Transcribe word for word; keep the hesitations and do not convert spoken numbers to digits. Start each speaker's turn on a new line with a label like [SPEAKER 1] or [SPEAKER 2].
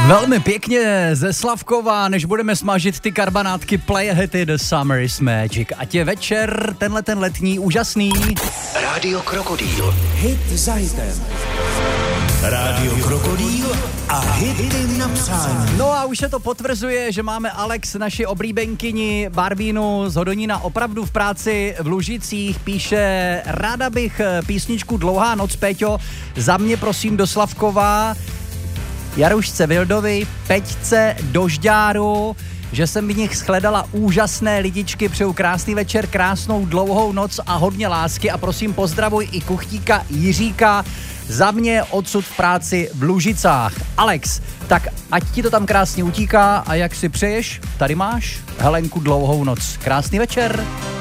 [SPEAKER 1] Velmi pěkně ze Slavkova, než budeme smažit ty karbanátky, play hity The Summer is Magic. Ať je večer tenhle ten letní úžasný.
[SPEAKER 2] Rádio Krokodýl. Hit za hitem. Rádio Krokodýl a hity na přání.
[SPEAKER 1] No a už se to potvrzuje, že máme Alex, naši oblíbenkyni Barbínu z Hodonína opravdu v práci v Lužicích. Píše, ráda bych písničku Dlouhá noc, Péťo, za mě prosím do Slavkova, Jarušce Vildovi, Peťce Dožďáru, že jsem v nich shledala úžasné lidičky, přeju krásný večer, krásnou dlouhou noc a hodně lásky a prosím pozdravuj i kuchtíka Jiříka, za mě odsud v práci v Lužicách. Alex, tak ať ti to tam krásně utíká a jak si přeješ, tady máš Helenku Dlouhou noc. Krásný večer.